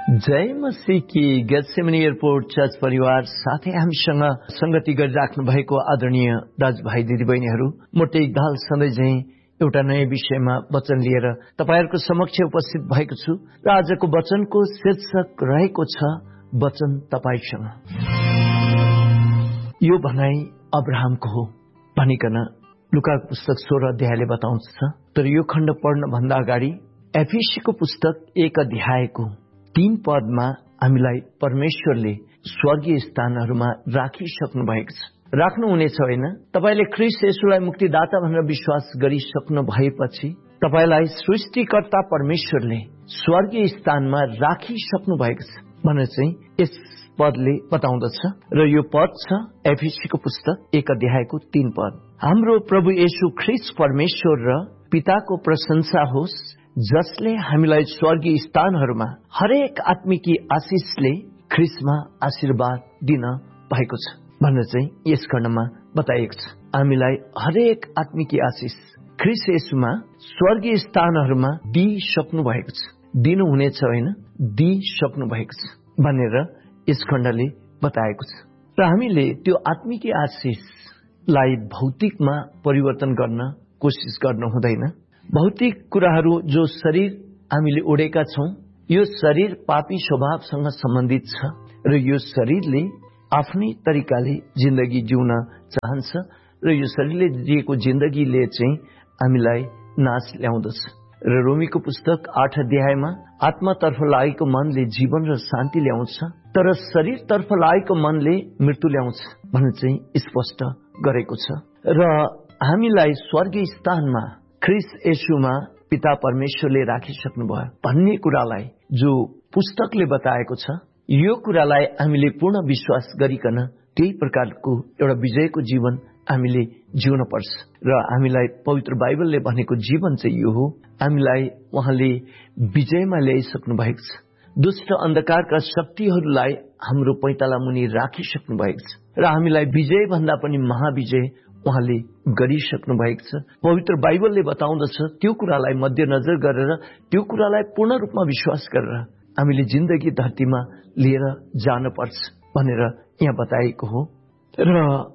जय मसीह की Gethsemane airport church परिवार साथै हामीसँग संगति गरिराख्नु भएको आदरणीय दाजुभाइ दिदीबहिनीहरू म टेकदाल सधैँ झै एउटा नयाँ विषयमा वचन लिएर तपाईहरुको समक्ष उपस्थित भएको छु र आजको वचनको शीर्षक रहेको छ वचन तपाईसँग। यो भनाई अब्राहमको हो भनिकन लुकाको पुस्तक 16 अध्यायले बताउँछ। तर यो खण्ड पढ्न भन्दा अगाडि एफिसीको पुस्तक 1 अध्यायको 3 पदमा हामीलाई परमेश्वरले स्वर्गीय स्थानहरूमा राखिसक्नु भएको छ। राख्नुहुनेछ होइन, तपाईले ख्रीष्ट येशूलाई मुक्तिदाता भनेर विश्वास गरिसक्नु भएपछि तपाईलाई सृष्टिकर्ता परमेश्वरले स्वर्गीय स्थानमा राखिसक्नु भएको छ भनेर चाहिँ यस पदले बताउँदछ। र यो पद छ एफिसीको पुस्तक 1 अध्यायको 3 पद। हाम्रो प्रभु येशू ख्रीष्ट परमेश्वर र पिताको प्रशंसा होस्, जसले हामीलाई स्वर्गीय स्थानहरूमा हरेक आत्मिकी आशिषले ख्रीष्टमा आशीर्वाद दिन भएको छ भनेर चाहिँ यस खण्डमा बताइएको छ। हामीलाई हरेक आत्मिकी आशिष ख्रीष्ट येशूमा स्वर्गीय स्थानहरूमा दिइसक्नु भएको छ। दिनुहुनेछ होइन, दिइसक्नु भएको छ भनेर यस खण्डले बताएको छ। र हामीले त्यो आत्मिकी आशिषलाई भौतिकमा परिवर्तन गर्न कोसिस गर्नु हुँदैन। भौतिक कुराहरू जो शरीर हामीले ओढेका छौं, यो शरीर पापी स्वभावसँग सम्बन्धित छ र यो शरीरले आफ्नै तरिकाले जिन्दगी जिउन चाहन्छ र यो शरीरले दिएको जिन्दगीले चाहिँ हामीलाई नाश ल्याउँदछ। र रोमीको पुस्तक 8 अध्यायमा आत्मातर्फ लागेको मनले जीवन र शान्ति ल्याउँछ, तर शरीरतर्फ लागेको मनले मृत्यु ल्याउँछ भन्ने चाहिँ स्पष्ट गरेको छ। र हामीलाई स्वर्गीय स्थानमा ख्रीष्ट येशूमा पिता परमेश्वरले राखिसक्नु भयो भन्ने कुरालाई जो पुस्तकले बताएको छ, यो कुरालाई हामीले पूर्ण विश्वास गरिकन त्यही प्रकारको एउटा विजयको जीवन हामीले जिउन पर्छ। र हामीलाई पवित्र बाइबलले भनेको जीवन चाहिँ यो हो, हामीलाई उहाँले विजयमा ल्याइसक्नु भएको छ। दुष्ट अन्धकारका शक्तिहरूलाई हाम्रो पैताला मुनि राखिसक्नु भएको छ र हामीलाई विजय भन्दा पनि महाविजय उहाँले गरिसक्नु भएको छ। पवित्र बाइबलले बताउँदछ त्यो कुरालाई मध्यनजर गरेर, त्यो कुरालाई पूर्ण रूपमा विश्वास गरेर हामीले जिन्दगी धरतीमा लिएर जानुपर्छ भनेर यहाँ बताएको हो। र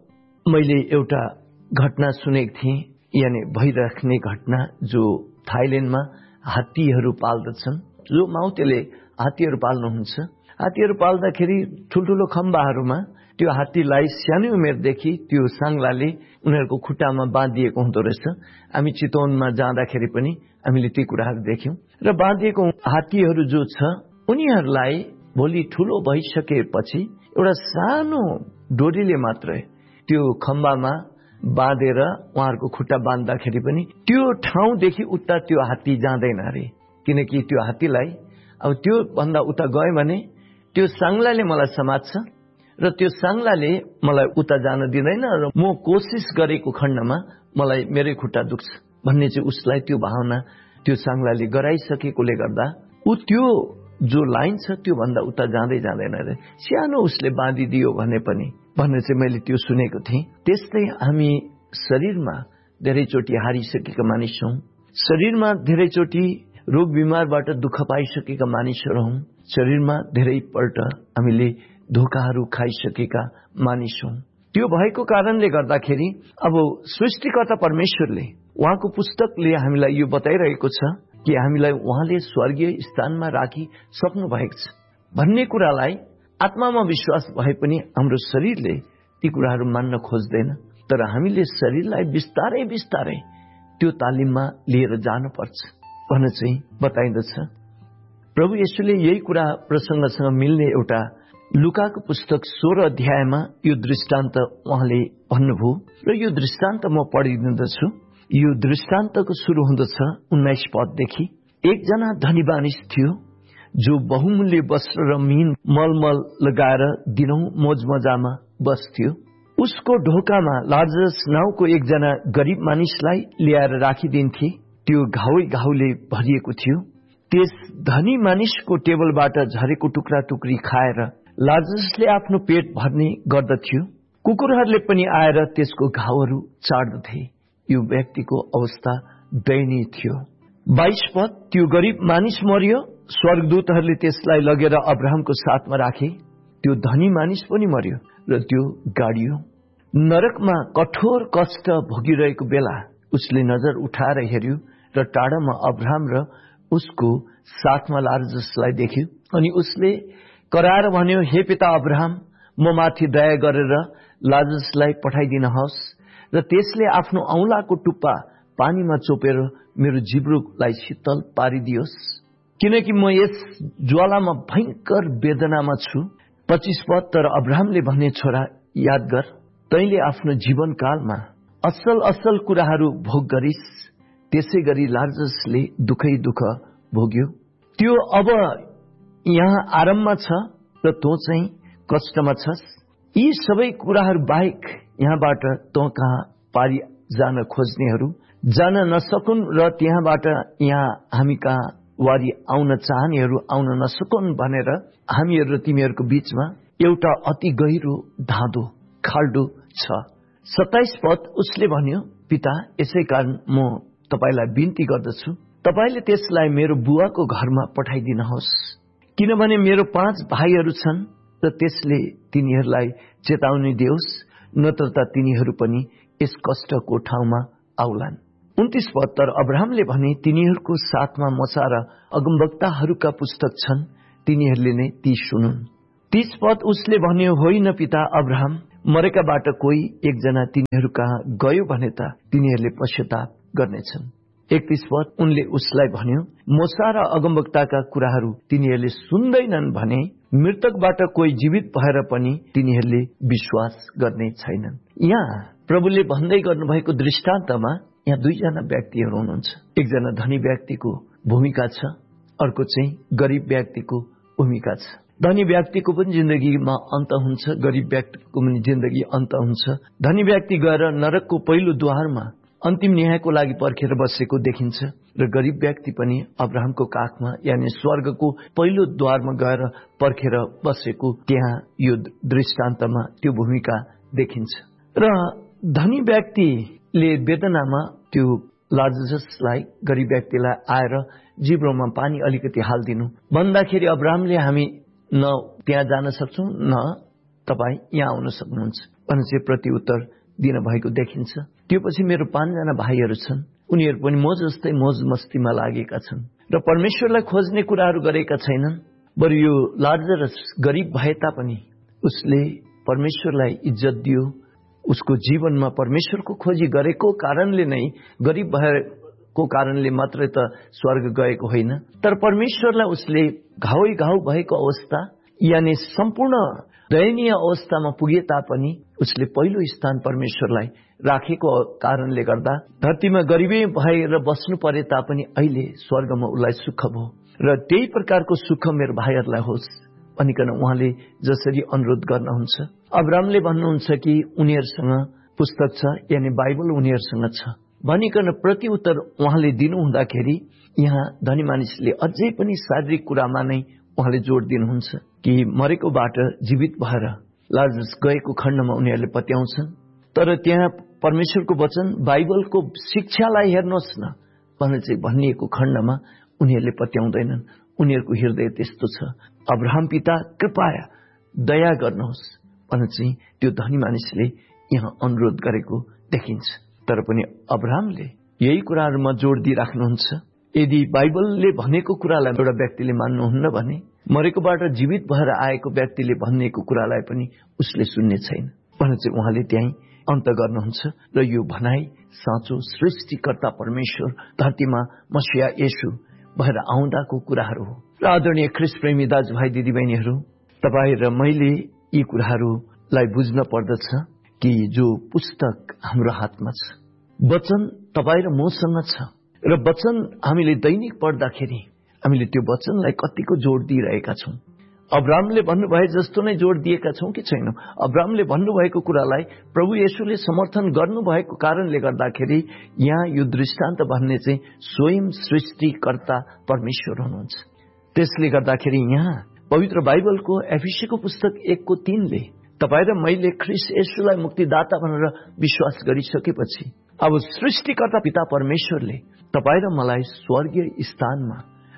मैले एउटा घटना सुनेको थिएँ, यानी भइराख्ने घटना, जो थाइल्याण्डमा हात्तीहरू पाल्दछन्। जो माउतेले हात्तीहरू पाल्नुहुन्छ, हात्तीहरू पाल्दाखेरि ठुल्ठुलो खम्बाहरूमा त्यो हात्तीलाई सानो उमेरदेखि त्यो सांग्लाले उनीहरूको खुट्टामा बाँधिएको हुँदो रहेछ। हामी चितवनमा जाँदाखेरि पनि हामीले ती कुराहरू देख्यौं। र बाँधिएको हात्तीहरू जो छ, उनीहरूलाई भोलि ठूलो भइसकेपछि एउटा सानो डोरीले मात्रै त्यो खम्बामा बाँधेर उहाँहरूको खुट्टा बाँध्दाखेरि पनि त्यो ठाउँदेखि उता त्यो हात्ती जाँदैन अरे, किनकि त्यो हात्तीलाई अब त्यो भन्दा उता गयो भने त्यो सांग्लाले मलाई समात्छ र त्यो सांग्लाले मलाई उता जान दिँदैन र म कोसिस गरेको खण्डमा मलाई मेरै खुट्टा दुख्छ भन्ने चाहिँ उसलाई त्यो भावना त्यो सांग्लाले गराइसकेकोले गर्दा ऊ त्यो जो लाइन छ त्यो भन्दा उता जाँदै जाँदैन रे, सानो उसले बाँधिदियो भने पनि भन्ने चाहिँ मैले त्यो सुनेको थिएँ। त्यस्तै हामी शरीरमा धेरैचोटि हारिसकेका मानिस हौं, शरीरमा धेरैचोटि रोग बिमारबाट दुःख पाइसकेका मानिसहरू हौं, शरीरमा धेरैपल्ट हामीले धोकाहरू खाइसकेका मानिस हौं। त्यो भएको कारणले गर्दाखेरि अब सृष्टिकर्ता परमेश्वरले उहाँको पुस्तकले हामीलाई यो बताइरहेको छ कि हामीलाई उहाँले स्वर्गीय स्थानमा राखि सक्नु भएको छ भन्ने कुरालाई आत्मामा विश्वास भए पनि हाम्रो शरीरले ती कुराहरू मान्न खोज्दैन। तर हामीले शरीरलाई बिस्तारै बिस्तारै त्यो तालिममा लिएर जानुपर्छ भनेर चाहिँ बताइदछ। प्रभु येशूले यही कुरा प्रसंगसँग मिल्ने एउटा लुकाको पुस्तक 16 अध्यायमा यो दृष्टान्त उहाँले भन्नुभयो र यो दृष्टान्त म पढिदिँदछु। यो दृष्टान्तको सुरु हुँदछ 19 पददेखि। एकजना धनी मानिस थियो जो बहुमूल्य वस्त्र र मीन मलमल लगाएर दिनौं मोजमजामा बस्थ्यो। उसको ढोकामा लाजरस नाउँको एकजना गरीब मानिसलाई ल्याएर राखिदिन्थे। त्यो घाउै घाउले भरिएको थियो। त्यस धनी मानिसको टेबलबाट झरेको टुक्रा टुक्री खाएर लाजरसले आफ्नो पेट भर्ने गर्दथ्यो। कुकुरहरूले पनि आएर त्यसको घाउहरू चाट्दथे। यो व्यक्तिको अवस्था दयनीय थियो। 22 पद, त्यो गरीब मानिस मर्यो, स्वर्गदूतहरूले त्यसलाई लगेर अब्राहमको साथमा राखे। त्यो धनी मानिस पनि मर्यो र त्यो गाडियो। नरकमा कठोर कष्ट भोगिरहेको बेला उसले नजर उठाएर हेर्यो र टाढामा अब्राहम र उसको साथमा लाजरसलाई देख्यो। अनि उसले कराएर भन्यो, हे पिता अब्राहम, म माथि दया गरेर लाजरसलाई पठाइदिनुहोस् र त्यसले आफ्नो औँलाको टुप्पा पानीमा चोपेर मेरो जिब्रोलाई शीतल पारिदियोस्, किनकि म यस ज्वालामा भयंकर वेदनामा छु। 25 पद। तर अब्राहमले भने, छोरा, याद गर, तैँले आफ्नो जीवनकालमा असल असल कुराहरू भोग गरिस्, त्यसै गरी लाजरसले दुःखै दुःख भोग्यो। त्यो अब यहाँ आराममा छ र तँ चाहिँ कष्टमा छस्। यी सबै कुराहरू बाहेक यहाँबाट तँ कहाँ पारी जान खोज्नेहरू जान नसकुन् र त्यहाँबाट यहाँ हामी कहाँ वारी आउन चाहनेहरू आउन नसकुन् भनेर हामीहरू र तिमीहरूको बीचमा एउटा अति गहिरो धाँधो खाल्डो छ। 27 पद। उसले भन्यो, पिता, यसै कारण म तपाईलाई बिन्ती गर्दछु, तपाईले त्यसलाई मेरो बुवाको घरमा पठाइदिनुहोस्, किनभने मेरो 5 भाइहरू छन् र त्यसले तिनीहरूलाई चेतावनी दियोस्, नत्र त तिनीहरू पनि यस कष्टको ठाउँमा आउलान्। 29 पद। तर अब्राहमले भने, तिनीहरूको साथमा मूसा र अगमवक्ताहरूका पुस्तक छन्, तिनीहरूले नै ती सुनुन्। 30 पद। उसले भन्यो, होइन पिता अब्राहम, मरेकाबाट कोही एकजना तिनीहरू कहाँ गयो भने त तिनीहरूले पश्चाताप गर्नेछन्। 31 पद। उनले उसलाई भन्यो, मूसा र अगमवक्ताका कुराहरू तिनीहरूले सुन्दैनन् भने मृतकबाट कोही जीवित भएर पनि तिनीहरूले विश्वास गर्ने छैनन्। यहाँ प्रभुले भन्दै गर्नुभएको दृष्टान्तमा यहाँ 2 जना व्यक्तिहरू हुनुहुन्छ। एकजना धनी व्यक्तिको भूमिका छ, अर्को चाहिँ गरीब व्यक्तिको भूमिका छ। धनी व्यक्तिको पनि जिन्दगीमा अन्त हुन्छ, गरीब व्यक्तिको पनि जिन्दगी अन्त हुन्छ। धनी व्यक्ति गएर नरकको पहिलो द्वारमा अन्तिम न्यायको लागि पर्खेर बसेको देखिन्छ र गरीब व्यक्ति पनि अब्राहमको काखमा यानि स्वर्गको पहिलो द्वारमा गएर पर्खेर बसेको त्यहाँ यो दृष्टान्तमा त्यो भूमिका देखिन्छ। र धनी व्यक्तिले वेदनामा त्यो लाजरसलाई, गरीब व्यक्तिलाई आएर जिब्रोमा पानी अलिकति हालिदिनु भन्दाखेरि अब्राहमले हामी न त्यहाँ जान सक्छौं न तपाईँ यहाँ आउन सक्नुहुन्छ भनेर चाहिँ प्रत्युत्तर दिन भएको देखिन्छ। त्यो पछि मेरो 5 जना भाइहरू छन्, उनीहरू पनि म जस्तै मौज मस्तीमा लागेका छन् र परमेश्वरलाई खोज्ने कुराहरू गरेका छैनन्। बरु यो लाजरस गरीब भए तापनि उसले परमेश्वरलाई इज्जत दियो। उसको जीवनमा परमेश्वरको खोजी गरेको कारणले नै, गरीब भएको कारणले मात्रै त स्वर्ग गएको होइन, तर परमेश्वरलाई उसले घाउ भएको अवस्था यानि सम्पूर्ण दयनीय अवस्थामा पुगे तापनि उसले पहिलो स्थान परमेश्वरलाई राखेको कारणले गर्दा धरतीमा गरिबै भएर बस्नु परे तापनि अहिले स्वर्गमा उसलाई सुख भयो र त्यही प्रकारको सुख मेरो भाइहरूलाई होस् भनिकन उहाँले जसरी अनुरोध गर्नुहुन्छ। अब्राहमले भन्नुहुन्छ कि उनीहरूसँग पुस्तक छ यानि बाइबल उनीहरूसँग छ भनिकन प्रत्युत्तर उहाँले दिनु हुँदाखेरि यहाँ धनी मानिसले अझै पनि शारीरिक कुरामा नै उहाँले जोड दिनुहुन्छ कि मरेकोबाट जीवित भएर लाजरस गएको खण्डमा उनीहरूले पत्याउँछन्। तर त्यहाँ परमेश्वरको वचन बाइबलको शिक्षालाई हेर्नुहोस् न भनेर चाहिँ भनिएको खण्डमा उनीहरूले पत्याउँदैनन्। उनीहरूको हृदय त्यस्तो छ। अब्राहम पिता कृपया दया गर्नुहोस् भनेर चाहिँ त्यो धनी मानिसले यहाँ अनुरोध गरेको देखिन्छ। तर पनि अब्राहमले यही कुराहरूमा जोड दिइराख्नुहुन्छ। यदि बाइबलले भनेको कुरालाई एउटा व्यक्तिले मान्नुहुन्न भने मरेकोबाट जीवित भएर आएको व्यक्तिले भनेको कुरालाई पनि उसले सुन्ने छैन भनेर चाहिँ उहाँले त्यही अन्त गर्नुहुन्छ। र यो भनाइ साँचो सृष्टिकर्ता परमेश्वर धरतीमा मसीहा येशू भएर आउँदाको कुराहरू हो। र आदरणीय ख्रीष्ट प्रेमी दाजुभाइ दिदीबहिनीहरू, तपाईँ र मैले यी कुराहरूलाई बुझ्न पर्दछ कि जो पुस्तक हाम्रो हातमा छ, वचन तपाईँ र मसँग छ र वचन हामीले दैनिक पढ्दाखेरि हामीले त्यो वचनलाई कतिको जोड दिइरहेका छौं। अब्राहमले भन्नुभए जस्तो नै जोड दिएका छौं कि छैनौं? अब्राहमले भन्नुभएको कुरालाई प्रभु येशूले समर्थन गर्नुभएको कारणले गर्दाखेरि यहाँ यो दृष्टान्त भन्ने चाहिँ स्वयं सृष्टिकर्ता परमेश्वर हुनुहुन्छ। त्यसले गर्दाखेरि यहाँ पवित्र बाइबलको एफिसीको पुस्तक 1:3ले तपाईँ र मैले ख्रीष्ट येशूलाई मुक्तिदाता भनेर विश्वास गरिसकेपछि अब सृष्टिकर्ता पिता परमेश्वरले तपाईँ र मलाई स्वर्गीय स्थानमा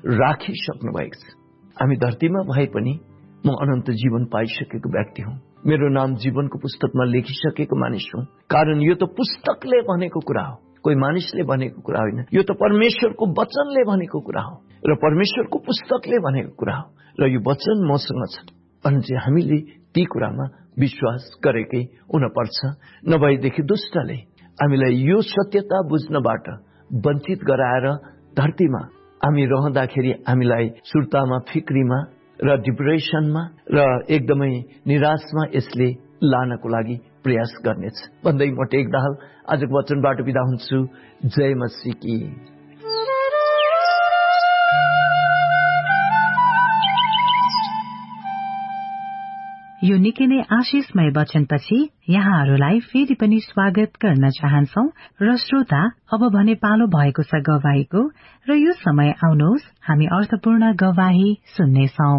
राखिसक्नु भएको छ। हामी धरतीमा भए पनि म अनन्त जीवन पाइसकेको व्यक्ति हुँ। मेरो नाम जीवनको पुस्तकमा लेखिसकेको मानिस हुँ। कारण यो त पुस्तकले भनेको कुरा हो, कोही मानिसले भनेको कुरा होइन। यो त परमेश्वरको वचनले भनेको कुरा हो र परमेश्वरको पुस्तकले भनेको कुरा हो र यो वचन मसँग छ भने चाहिँ हामीले ती कुरामा विश्वास गरेकै हुनपर्छ। नभएदेखि दुष्टले हामीलाई यो सत्यता बुझ्नबाट वञ्चित गराएर धरतीमा हामी रहँदाखेरि हामीलाई सुर्तामा, फिक्रीमा र डिप्रेसनमा र एकदमै निराशमा यसले लानको लागि प्रयास गर्नेछ भन्दै म टेकदाहाल आजको वचनबाट बिदा हुन्छु। जय मसीह की। यो निकै नै आशिषमय वचनपछि यहाँहरूलाई फेरि पनि स्वागत गर्न चाहन्छौ र श्रोता, अब भने पालो भएको छ गवाहीको र यो समय आउनुहोस् हामी अर्थपूर्ण गवाही सुन्नेछौं।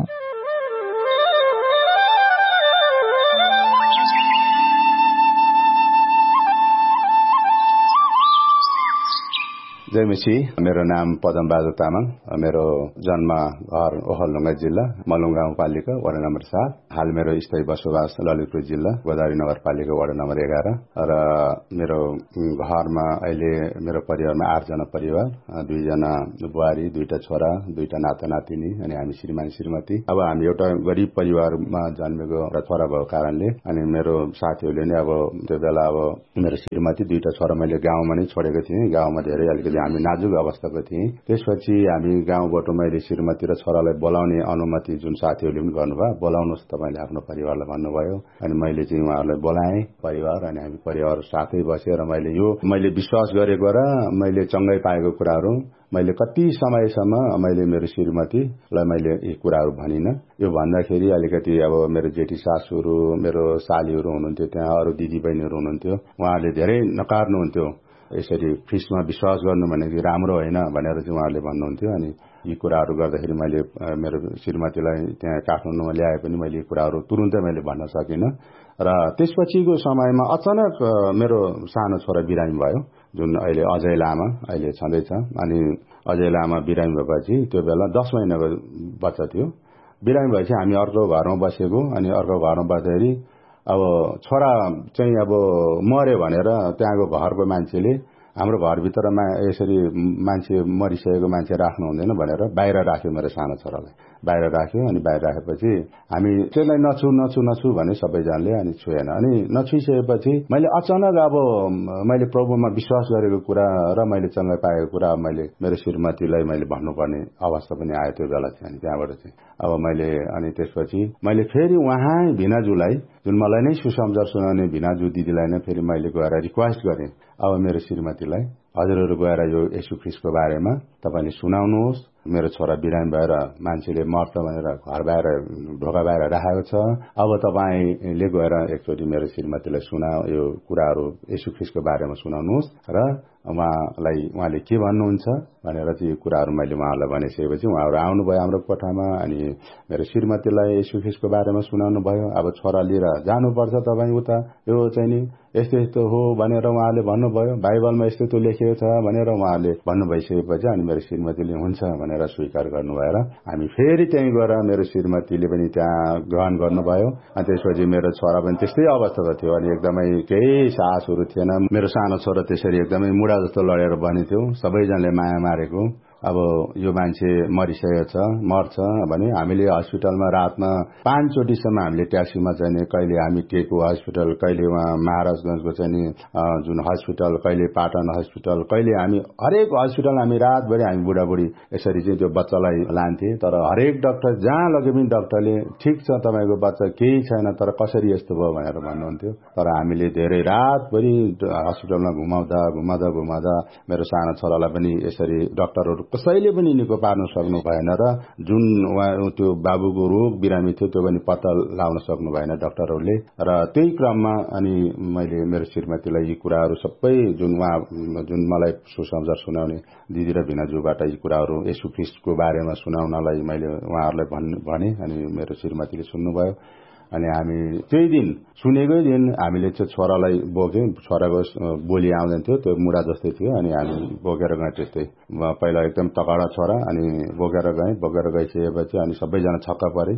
जय मसीह। मेरो नाम पदम बहादुर तामाङ। मेरो जन्म घर ओखलढुङ्गा जिल्ला मलुङ गाउँपालिका वडा नम्बर 7। हाल मेरो स्थायी बसोबास ललितपुर जिल्ला गोदावरी नगरपालिका वडा नम्बर 11 र मेरो घरमा अहिले मेरो परिवारमा 8 जना परिवार, 2 जना बुहारी, 2टा छोरा, 2टा नाता नातिनी अनि हामी श्रीमान श्रीमती। अब हामी एउटा गरिब परिवारमा जन्मेको र छोरा भएको कारणले अनि मेरो साथीहरूले नै अब त्यो बेला अब मेरो श्रीमती 2टा छोरा मैले गाउँमा नै छोडेको थिएँ। गाउँमा धेरै अलिकति हामी नाजुक अवस्थाको थियौं। त्यसपछि हामी गाउँबाट मैले श्रीमती र छोरालाई बोलाउने अनुमति जुन साथीहरूले पनि गर्नुभयो, बोलाउनुहोस् तपाईले आफ्नो परिवारलाई भन्नुभयो। अनि मैले चाहिँ उहाँहरूलाई बोलाएँ परिवार, अनि हामी परिवार साथै बसेर मैले विश्वास गरेको र मैले चङ्गाई पाएको कुराहरू मैले कति समयसम्म मैले मेरो श्रीमतीलाई मैले यी कुराहरू भनिन। यो भन्दाखेरि अलिकति अब मेरो जेठी सासूहरू, मेरो सालीहरू हुनुहुन्थ्यो, त्यहाँ अरू दिदी बहिनीहरू हुनुहुन्थ्यो, उहाँहरूले धेरै नकार्नुहुन्थ्यो। यसरी ख्रीष्टमा विश्वास गर्नु भनेको राम्रो होइन भनेर चाहिँ उहाँहरूले भन्नुहुन्थ्यो। अनि यी कुराहरू गर्दाखेरि मैले मेरो श्रीमतीलाई त्यहाँ काठमाडौँमा ल्याए पनि मैले यी कुराहरू तुरुन्तै मैले भन्न सकिनँ। र त्यसपछिको समयमा अचानक मेरो सानो छोरा बिरामी भयो, जुन अहिले अजय लामा अहिले छँदैछ। अनि अजय लामा बिरामी भएपछि त्यो बेला 10 महिनाको बच्चा थियो। बिरामी भएपछि हामी अर्को घरमा बसेको। अनि अर्को घरमा बस्दाखेरि अब छोरा चाहिँ अब मर्यो भनेर त्यहाँको घरको मान्छेले हाम्रो घरभित्रमा यसरी मान्छे मरिसकेको मान्छे राख्नु हुँदैन भनेर बाहिर राख्यो मेरो सानो छोरालाई। बाहिर राख्यो। अनि बाहिर राखेपछि हामी त्यसलाई नछु भने सबैजनाले अनि छुएन। अनि नछुइसकेपछि मैले अचानक अब मैले प्रभुमा विश्वास गरेको कुरा र मैले चङ्गाई पाएको कुरा मैले मेरो श्रीमतीलाई मैले भन्नुपर्ने अवस्था पनि आयो त्यो बेला चाहिँ। अनि त्यहाँबाट चाहिँ अब मैले अनि त्यसपछि मैले फेरि उहाँ भिनाजुलाई, जुन मलाई नै सुसमाचार सुनाउने भिनाजु दिदीलाई नै फेरि मैले गएर रिक्वेस्ट गरेँ, अब मेरो श्रीमतीलाई हजुरहरू गएर यो येशू ख्रीष्टको बारेमा तपाईले सुनाउनुहोस्। मेरो छोरा बिरामी भएर मान्छेले मर्छ भनेर घर बाहिर ढोका बाहिर राखेको छ। अब तपाईले गएर एकचोटि मेरो श्रीमतीलाई यो कुराहरू येशू ख्रीष्टको बारेमा सुनाउनुहोस् र उहाँले के भन्नुहुन्छ भनेर चाहिँ यो कुराहरू मैले उहाँलाई भनिसकेपछि उहाँहरू आउनुभयो हाम्रो कोठामा। अनि मेरो श्रीमतीलाई येशू ख्रीष्टको बारेमा सुनाउनु भयो। अब छोरा लिएर जानुपर्छ तपाईँ उता, यो चाहिँ नि यस्तो यस्तो हो भनेर उहाँले भन्नुभयो, बाइबलमा यस्तो यस्तो लेखेको छ भनेर उहाँले भन्नु भइसकेपछि अनि मेरो श्रीमतीले हुन्छ भनेर स्वीकार गर्नुभयो र हामी फेरि त्यहीँ गएर मेरो श्रीमतीले पनि त्यहाँ ग्रहण गर्नुभयो। अनि त्यसपछि मेरो छोरा पनि त्यस्तै अवस्थाको थियो। अनि एकदमै केही साहसहरू थिएन। मेरो सानो छोरा त्यसरी एकदमै मुढा जस्तो लडेर बनिथ्यो, सबैजनाले माया मारेको। अब यो मान्छे मरिसकेको छ, मर्छ भने हामीले हस्पिटलमा रातमा 5 चोटिसम्म हामीले ट्याक्सीमा चाहिँ कहिले हामी टेकु हस्पिटल, कहिले उहाँ महाराजगंजको चाहिँ जुन हस्पिटल, कहिले पाटन हस्पिटल, कहिले हामी हरेक हस्पिटल हामी रातभरि हामी बुढाबुढी यसरी चाहिँ त्यो बच्चालाई लान्थे। तर हरेक डाक्टर जहाँ लगे पनि डाक्टरले ठिक छ तपाईको बच्चा केही छैन तर कसरी यस्तो भयो भनेर भन्नुहुन्थ्यो। तर हामीले धेरै रातभरि हस्पिटलमा घुमाउँदा मेरो सानो छोरालाई पनि यसरी डाक्टरहरू कसैले पनि निको पार्न सक्नु भएन र जुन त्यो बाबुको रोग बिरामी थियो त्यो पनि पत्ता लाउन सक्नु भएन डाक्टरहरूले। र त्यही क्रममा अनि मैले मेरो श्रीमतीलाई यी कुराहरू सबै जुन मलाई सुसमाचार सुनाउने दिदी र भिनाजुबाट यी कुराहरू येशू ख्रीष्टको बारेमा सुनाउनलाई मैले उहाँहरूलाई भने। अनि मेरो श्रीमतीले सुन्नुभयो। अनि हामी त्यही दिन सुनेकै दिन हामीले चाहिँ छोरालाई बोक्यौं। छोराको बोली आउँदैन थियो, त्यो मुडा जस्तै थियो, अनि हामी बोकेर गयौँ। त्यस्तै पहिला एकदम तगडा छोरा, अनि बोकेर गइसकेपछि अनि सबैजना छक्क परे।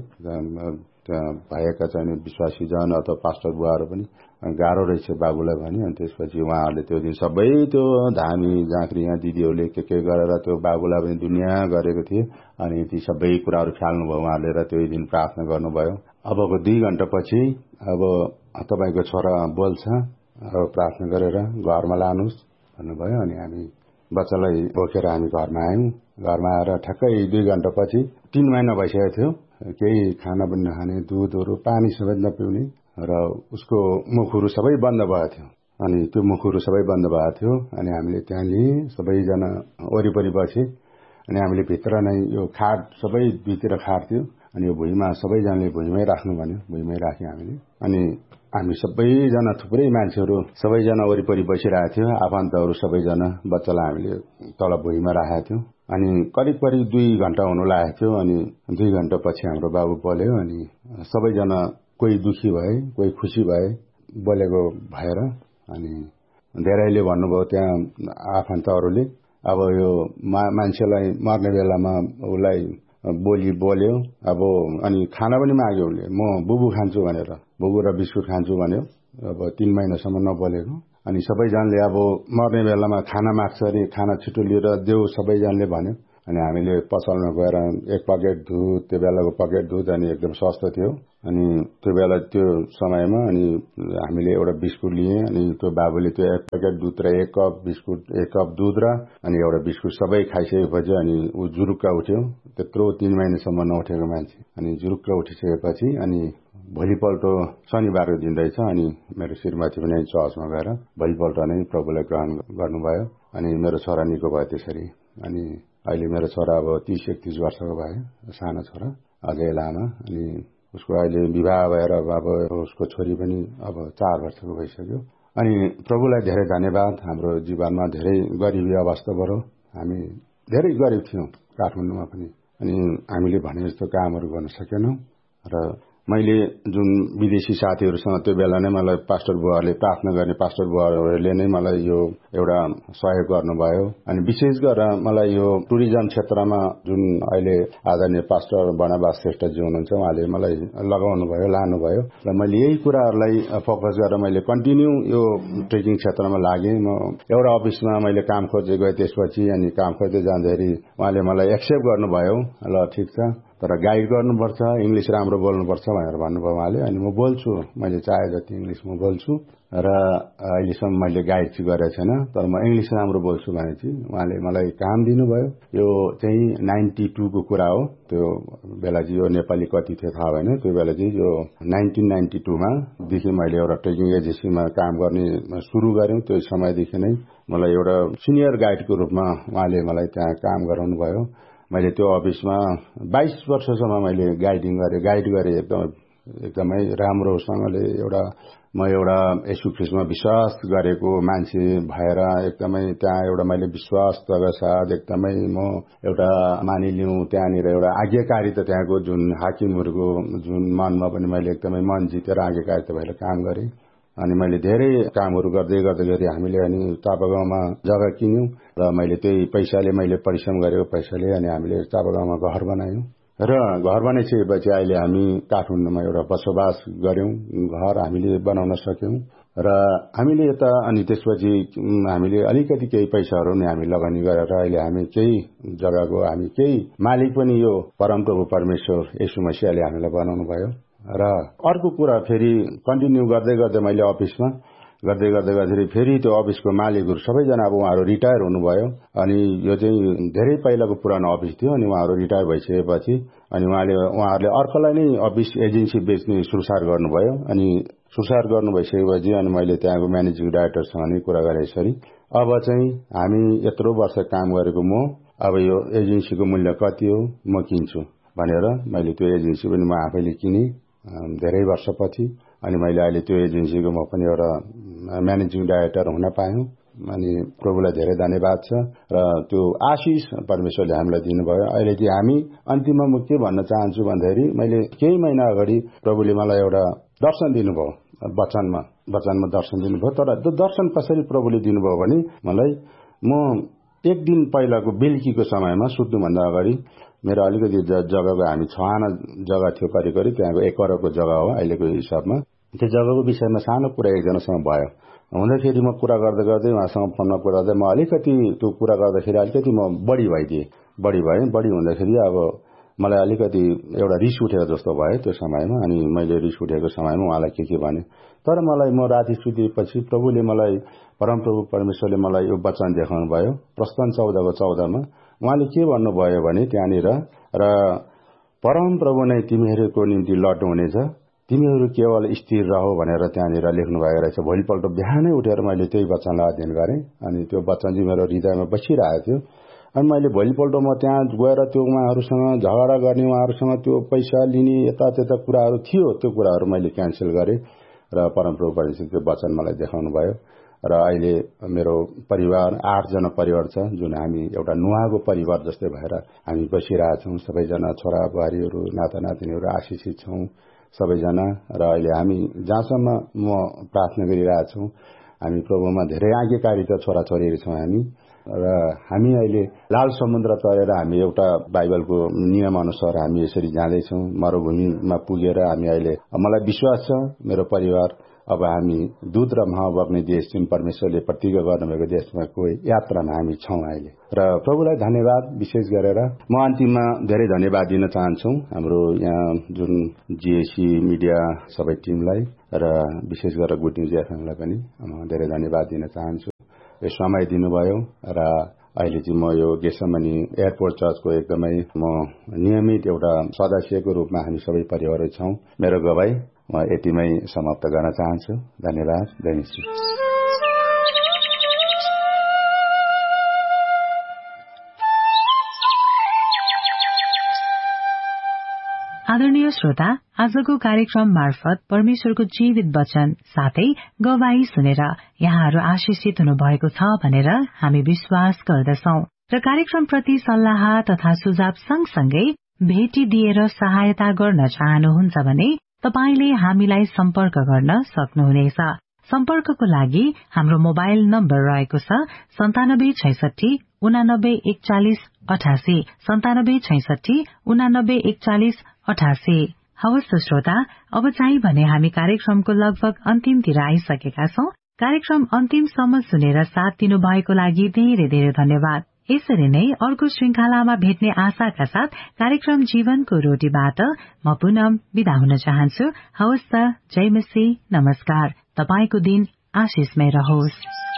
त्यहाँ भएका चाहिँ विश्वासीजन अथवा पास्टर बुवाहरू पनि गाह्रो रहेछ बाबुलाई भने। अनि त्यसपछि उहाँहरूले त्यो दिन सबै त्यो धामी झाँक्री यहाँ दिदीहरूले के गरेर त्यो बाबुलाई पनि दुनियाँ गरेको थिए। अनि ती सबै कुराहरू ख्याल्नुभयो उहाँहरूले र त्यो दिन प्रार्थना गर्नुभयो। अबको 2 घण्टापछि अब तपाईँको छोरा बोल्छ, अब प्रार्थना गरेर घरमा लानुहोस् भन्नुभयो। अनि हामी बच्चालाई बोकेर हामी घरमा आयौँ। घरमा आएर ठ्याक्कै 2 घण्टापछि 3 महिना भइसकेको थियो। केही खाना पनि नखाने, दुधहरू पानी सबै नपिउने र उसको मुखहरू सबै बन्द भएको थियो। अनि त्यो मुखहरू सबै बन्द भएको थियो। अनि हामीले त्यहाँनिर सबैजना वरिपरि बसे। अनि हामीले भित्र नै यो खाट सबै दुईतिर खाट थियो। अनि यो भुइँमा सबैजनाले भुइँमै राख्नु भन्यो, भुइँमै राख्यौँ हामीले। अनि हामी सबैजना थुप्रै मान्छेहरू सबैजना वरिपरि बसिरहेको थियो। आफन्तहरू सबैजना बच्चालाई हामीले तल भुइँमा राखेका थियौँ। अनि करिब 2 घण्टा हुनु लागेको थियो। अनि 2 घण्टापछि हाम्रो बाबु बोल्यो। अनि सबैजना कोही दुखी भए, कोही खुसी भए बोलेको भएर। अनि धेरैले भन्नुभयो त्यहाँ आफन्तहरूले, अब यो मान्छेलाई मर्ने बेलामा उसलाई बोली बोल्यो। अब अनि खाना पनि माग्यो उसले, म बुबु खान्छु भनेर, बुबु र बिस्कुट खान्छु भन्यो। अब 3 महिनासम्म नबोलेको। अनि सबैजनाले अब मर्ने बेलामा खाना माग्छ अरे, खाना छिटो लिएर देऊ सबैजनाले भन्यो। अनि हामीले पसलमा गएर 1 पकेट दुध, त्यो बेलाको पकेट दुध अनि एकदम सस्तो थियो। अनि त्यो बेला त्यो समयमा अनि हामीले एउटा बिस्कुट लिए। अनि त्यो बाबुले त्यो 1 पकेट दुध र 1 कप बिस्कुट, 1 कप दुध र अनि एउटा बिस्कुट सबै खाइसकेपछि अनि ऊ जुरुक्क उठ्यो। त्यत्रो 3 महिनासम्म नउठेको मान्छे अनि जुरुक्क उठिसकेपछि अनि भोलिपल्ट शनिबारको दिन रहेछ। अनि मेरो श्रीमती पनि चर्चमा गएर भोलिपल्ट नै प्रभुलाई ग्रहण गर्नुभयो। अनि मेरो छोरा निको भयो त्यसरी। अनि अहिले मेरो छोरा अब 30-31 वर्षको भयो, सानो छोरा अजय लामा। अनि उसको अहिले विवाह भएर अब उसको छोरी पनि अब 4 वर्षको भइसक्यो। अनि प्रभुलाई धेरै धन्यवाद। हाम्रो जीवनमा धेरै गरिबी अवस्थाबाट हामी धेरै गरिब थियौँ काठमाडौँमा पनि। अनि हामीले भने जस्तो कामहरू गर्न सकेनौँ। र मैले जुन विदेशी साथीहरूसँग त्यो बेला नै मलाई पास्टर बुवाहरूले प्रार्थना गर्ने पास्टर बुवाहरूले नै मलाई यो एउटा सहयोग गर्नुभयो। अनि विशेष गरेर मलाई यो टुरिज्म क्षेत्रमा जुन अहिले आदरणीय पास्टर बनावास श्रेष्ठजी हुनुहुन्छ, उहाँले मलाई लगाउनु भयो, लानुभयो। र मैले यही कुराहरूलाई फोकस गरेर मैले कन्टिन्यू यो ट्रेकिङ क्षेत्रमा लागेँ। म एउटा अफिसमा मैले काम खोज्दै गएँ। त्यसपछि अनि काम खोज्दै जाँदाखेरि उहाँले मलाई एक्सेप्ट गर्नुभयो। ल ठिक छ, तर गाइड गर्नुपर्छ, इङ्ग्लिस राम्रो बोल्नुपर्छ भनेर भन्नुभयो उहाँले। अनि म बोल्छु, मैले चाहे जति इङ्ग्लिस म बोल्छु र अहिलेसम्म मैले गाइड चाहिँ गरेको छैन, तर म इङ्ग्लिस राम्रो बोल्छु भने चाहिँ उहाँले मलाई काम दिनुभयो। यो चाहिँ 92 को कुरा हो। त्यो बेला चाहिँ यो नेपाली कति थियो थाहा भएन। त्यो बेला चाहिँ यो 1992 मा देखि मैले एउटा ट्रेकिङ एजेन्सीमा काम गर्ने सुरु गरेँ। त्यो समयदेखि नै मलाई एउटा सिनियर गाइडको रूपमा उहाँले मलाई त्यहाँ काम गराउनु भयो। मैले त्यो अफिसमा 22 वर्षसम्म मैले गाइड गरेँ एकदमै राम्रोसँगले। म एउटा येशू ख्रीष्टमा विश्वास गरेको मान्छे भएर एकदमै त्यहाँ एउटा मैले विश्वासका साथ एकदमै म एउटा मानिलिउँ त्यहाँनिर एउटा आज्ञाकारिता त्यहाँको जुन हाकिमहरूको जुन मनमा पनि मैले एकदमै मन जितेर आज्ञाकारिता भएर काम गरेँ। अनि मैले धेरै कामहरू गर्दै हामीले अनि चापागाउँमा जग्गा किन्यौँ र मैले त्यही पैसाले मैले परिश्रम गरेको पैसाले अनि हामीले चापागाउँमा घर बनायौँ। र घर बनाइसकेपछि अहिले हामी काठमाडौँमा एउटा बसोबास गर्यौँ, घर हामीले बनाउन सक्यौँ। र हामीले यता अनि त्यसपछि हामीले अलिकति केही पैसाहरू नि हामी लगानी गरेर अहिले हामी केही जग्गाको हामी केही मालिक पनि यो परमप्रभु परमेश्वर येशू मसीहले हामीलाई बनाउनु भयो। र अर्को कुरा फेरि कन्टिन्यू गर्दै मैले अफिसमा गर्दै फेरि त्यो अफिसको मालिकहरू सबैजना अब उहाँहरू रिटायर हुनुभयो। अनि यो चाहिँ धेरै पहिलाको पुरानो अफिस थियो। अनि उहाँहरू रिटायर भइसकेपछि अनि उहाँहरूले अर्कोलाई नै अफिस एजेन्सी बेच्ने सुरसार गर्नुभयो। अनि सुरसार गर्नु भइसकेपछि अनि मैले त्यहाँको म्यानेजिङ डाइरेक्टरसँग नै कुरा गरेँ यसरी, अब चाहिँ हामी यत्रो वर्ष काम गरेको म अब यो एजेन्सीको मूल्य कति हो म किन्छु भनेर मैले त्यो एजेन्सी पनि म आफैले किनेँ धेरै वर्षपछि। अनि मैले अहिले त्यो एजेन्सीको म पनि एउटा म्यानेजिङ डाइरेक्टर हुन पाएँ। अनि प्रभुलाई धेरै धन्यवाद छ र त्यो आशिष परमेश्वरले हामीलाई दिनुभयो। अहिले चाहिँ हामी अन्तिममा म के भन्न चाहन्छु भन्दाखेरि मैले केही महिना अगाडि प्रभुले मलाई एउटा दर्शन दिनुभयो, वचनमा दर्शन दिनुभयो। तर त्यो दर्शन कसरी प्रभुले दिनुभयो भने मलाई म एक दिन पहिलाको बेलुकीको समयमा सुत्नुभन्दा अगाडि मेरो अलिकति जग्गाको हामी 6 आना जग्गा थियो करिब त्यहाँको 1 करोडको जग्गा हो अहिलेको हिसाबमा। त्यो जग्गाको विषयमा सानो कुरा एकजनासँग भयो। हुँदाखेरि म कुरा गर्दै उहाँसँग फोनमा कुरा गर्दै म अलिकति त्यो कुरा गर्दाखेरि अलिकति म बढी भएँ। बढी हुँदाखेरि अब मलाई अलिकति एउटा रिस उठेको जस्तो भयो त्यो समयमा। अनि मैले रिस उठेको समयमा उहाँलाई के भने, तर मलाई म राति सुतेपछि प्रभुले मलाई परमप्रभु परमेश्वरले मलाई यो वचन देखाउनु भयो प्रस्थान 14:14 उहाँले के भन्नुभयो भने त्यहाँनिर र परमप्रभु नै तिमीहरूको निम्ति लड्नुहुनेछ, तिमीहरू केवल स्थिर रहो भनेर त्यहाँनिर लेख्नु भएको रहेछ। भोलिपल्ट बिहानै उठेर मैले त्यही वचनलाई अध्ययन गरेँ अनि त्यो वचन चाहिँ मेरो हृदयमा बसिरहेको थियो। अनि मैले भोलिपल्ट म त्यहाँ गएर त्यो उहाँहरूसँग झगडा गर्ने, उहाँहरूसँग त्यो पैसा लिने यता कुराहरू थियो, त्यो कुराहरू मैले क्यान्सल गरेँ र परमप्रभु परमेश्वरले त्यो वचन मलाई देखाउनु भयो। र अहिले मेरो परिवार 8 जना परिवार छ, जुन हामी एउटा नुहाको परिवार जस्तै भएर हामी बसिरहेछौँ। सबैजना छोरा बुहारीहरू नाता नातिनीहरू आशिषित छौँ सबैजना। र अहिले हामी जहाँसम्म म प्रार्थना गरिरहेछौँ हामी प्रभुमा धेरै आज्ञाकारिता छोराछोरीहरू छौँ हामी। र हामी अहिले लाल समुद्र तरेर हामी एउटा बाइबलको नियम अनुसार हामी यसरी जाँदैछौँ मरुभूमिमा पुगेर हामी अहिले। मलाई विश्वास छ मेरो परिवार अब हामी दूध र मह बग्ने देश जुन परमेश्वरले प्रतिज्ञा गर्नुभएको देशमा कोही यात्रामा हामी छौँ अहिले। र प्रभुलाई धन्यवाद विशेष गरेर म अन्तिममा धेरै धन्यवाद दिन चाहन्छु हाम्रो यहाँ जुन जीएसी मिडिया सबै टिमलाई र विशेष गरेर गुड न्युज एफएमलाई पनि म धेरै धन्यवाद दिन चाहन्छु। यो समय दिनुभयो र अहिले चाहिँ म यो गेसमनी एयरपोर्ट चर्चको एकदमै म नियमित एउटा सदस्यको रूपमा हामी सबै परिवारहरू छौँ। मेरो गवाई म यतिमै समाप्त गर्न चाहन्छु। धन्यवाद। आदरणीय श्रोता, आजको कार्यक्रम मार्फत परमेश्वरको जीवित वचन साथै गवाही सुनेर यहाँहरू आशिषित हुनुभएको छ भनेर हामी विश्वास गर्दछौं। र कार्यक्रम प्रति सल्लाह तथा सुझाव सँगसँगै भेटी दिएर सहायता गर्न चाहनुहुन्छ भने तपाईले हामीलाई सम्पर्क गर्न सक्नुहुनेछ। सम्पर्कको लागि हाम्रो मोबाइल नम्बर रहेको छ 9766 89 41 88 9766 89 41 88। हवस् श्रोता, अब चाहिँ भने हामी कार्यक्रमको लगभग अन्तिमतिर आइसकेका छौं। कार्यक्रम अन्तिमसम्म सुनेर साथ दिनु भएको लागि धेरै धेरै धन्यवाद। यसरी नै अर्को श्रृंखलामा भेट्ने आशाका साथ कार्यक्रम जीवनको रोटीबाट म पुनः बिदा हुन चाहन्छु। हवस् त, जय मसीह, नमस्कार। तपाईको दिन आशिषमय रहोस्।